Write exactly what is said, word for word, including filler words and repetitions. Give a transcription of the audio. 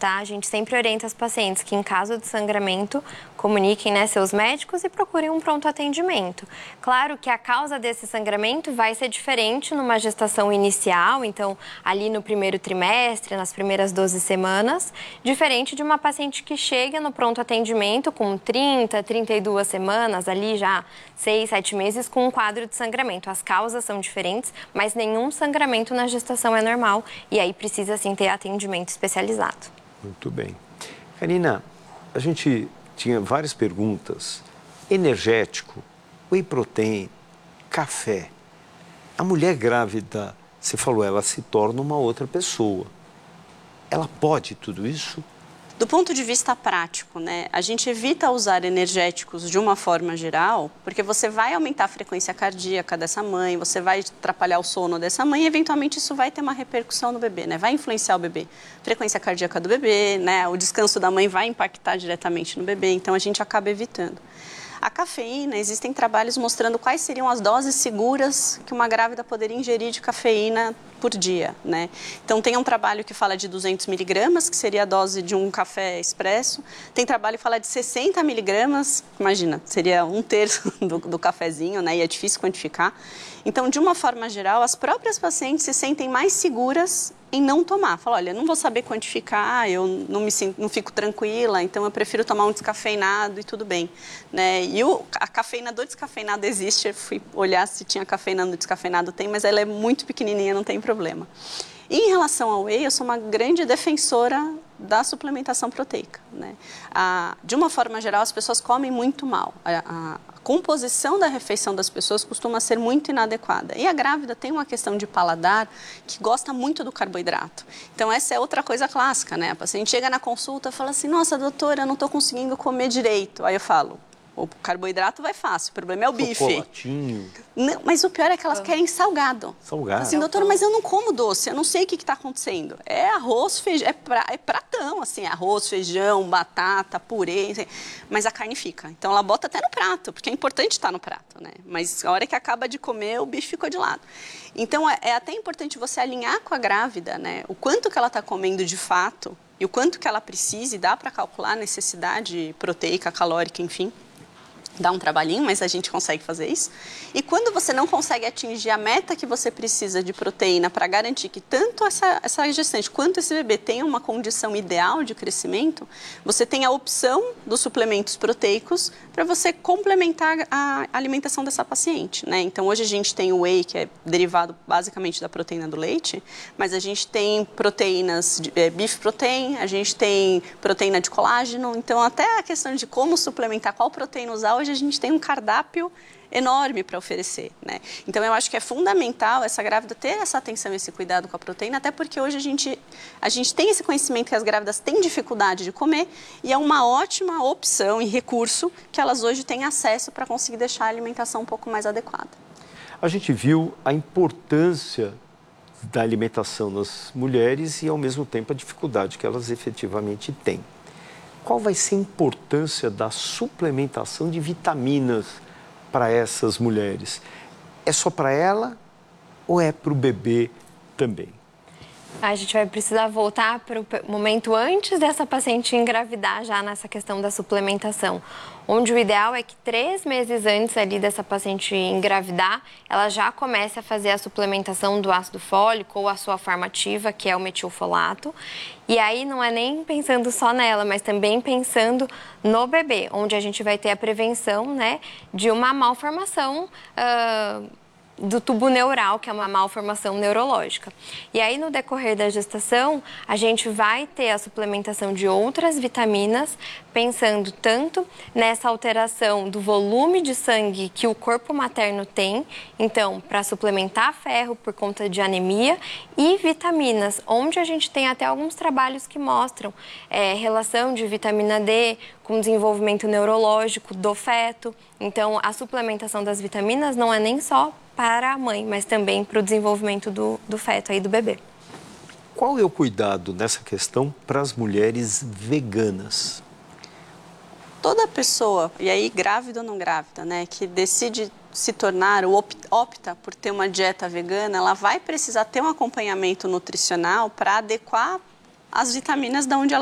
tá? A gente sempre orienta as pacientes que, em caso de sangramento, comuniquem, né, seus médicos e procurem um pronto atendimento. Claro que a causa desse sangramento vai ser diferente numa gestação inicial, então, ali no primeiro trimestre, nas primeiras doze semanas, diferente de uma paciente que chega no pronto atendimento com trinta, trinta e duas semanas, ali já seis, sete meses, com um quadro de sangramento. As causas são diferentes, mas nenhum sangramento na gestação é normal e aí precisa, sim, ter atendimento especializado. Muito bem. Karina, a gente tinha várias perguntas. Energético, whey protein, café. A mulher grávida, você falou, ela se torna uma outra pessoa. Ela pode tudo isso? Do ponto de vista prático, né, a gente evita usar energéticos de uma forma geral, porque você vai aumentar a frequência cardíaca dessa mãe, você vai atrapalhar o sono dessa mãe e, eventualmente, isso vai ter uma repercussão no bebê, né? Vai influenciar o bebê. Frequência cardíaca do bebê, né? O descanso da mãe vai impactar diretamente no bebê, então a gente acaba evitando. A cafeína, existem trabalhos mostrando quais seriam as doses seguras que uma grávida poderia ingerir de cafeína por dia, né? Então, tem um trabalho que fala de duzentos miligramas, que seria a dose de um café expresso. Tem trabalho que fala de sessenta miligramas, imagina, seria um terço do, do cafezinho, né? E é difícil quantificar. Então, de uma forma geral, as próprias pacientes se sentem mais seguras em não tomar. Fala, olha, não vou saber quantificar, eu não, me sinto, não fico tranquila, então eu prefiro tomar um descafeinado e tudo bem, né? E o, a cafeína do descafeinado existe, eu fui olhar se tinha cafeína no descafeinado, tem, mas ela é muito pequenininha, não tem problema. E em relação ao whey, eu sou uma grande defensora da suplementação proteica, né? Ah, de uma forma geral, as pessoas comem muito mal. A, a, A composição da refeição das pessoas costuma ser muito inadequada. E a grávida tem uma questão de paladar que gosta muito do carboidrato. Então, essa é outra coisa clássica, né? A paciente chega na consulta e fala assim, nossa, doutora, eu não estou conseguindo comer direito. Aí eu falo, o carboidrato vai fácil, o problema é o bife. Chocolatinho. Não, mas o pior é que elas querem salgado. Salgado. Assim, doutora, mas eu não como doce, eu não sei o que está acontecendo. É arroz, feijão, é, pra, é pratão, assim, arroz, feijão, batata, purê, assim, mas a carne fica. Então, ela bota até no prato, porque é importante estar no prato, né? Mas a hora que acaba de comer, o bife ficou de lado. Então, é, é até importante você alinhar com a grávida, né? O quanto que ela está comendo de fato e o quanto que ela precisa, e dá para calcular a necessidade proteica, calórica, enfim. Dá um trabalhinho, mas a gente consegue fazer isso. E quando você não consegue atingir a meta que você precisa de proteína para garantir que tanto essa, essa gestante quanto esse bebê tenham uma condição ideal de crescimento, você tem a opção dos suplementos proteicos para você complementar a alimentação dessa paciente, né? Então, hoje a gente tem o whey, que é derivado basicamente da proteína do leite, mas a gente tem proteínas, de, é, beef protein, a gente tem proteína de colágeno. Então, até a questão de como suplementar, qual proteína usar, hoje a gente tem um cardápio enorme para oferecer, né? Então, eu acho que é fundamental essa grávida ter essa atenção, esse cuidado com a proteína, até porque hoje a gente, a gente tem esse conhecimento que as grávidas têm dificuldade de comer e é uma ótima opção e recurso que elas hoje têm acesso para conseguir deixar a alimentação um pouco mais adequada. A gente viu a importância da alimentação nas mulheres e, ao mesmo tempo, a dificuldade que elas efetivamente têm. Qual vai ser a importância da suplementação de vitaminas para essas mulheres? É só para ela ou é para o bebê também? A gente vai precisar voltar para o momento antes dessa paciente engravidar, já nessa questão da suplementação, onde o ideal é que três meses antes ali dessa paciente engravidar, ela já comece a fazer a suplementação do ácido fólico ou a sua forma ativa, que é o metilfolato. E aí não é nem pensando só nela, mas também pensando no bebê, onde a gente vai ter a prevenção, né, de uma malformação uh, do tubo neural, que é uma malformação neurológica. E aí, no decorrer da gestação, a gente vai ter a suplementação de outras vitaminas, pensando tanto nessa alteração do volume de sangue que o corpo materno tem, então, para suplementar ferro por conta de anemia, e vitaminas, onde a gente tem até alguns trabalhos que mostram é, relação de vitamina D com desenvolvimento neurológico do feto. Então, a suplementação das vitaminas não é nem só para a mãe, mas também para o desenvolvimento do, do feto aí do bebê. Qual é o cuidado nessa questão para as mulheres veganas? Toda pessoa, e aí grávida ou não grávida, né, que decide se tornar ou opta por ter uma dieta vegana, ela vai precisar ter um acompanhamento nutricional para adequar as vitaminas de onde ela